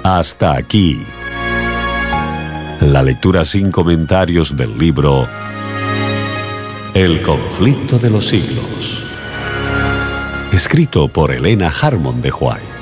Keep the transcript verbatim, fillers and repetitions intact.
Hasta aquí la lectura sin comentarios del libro El conflicto de los siglos, escrito por Helena Harmon de White.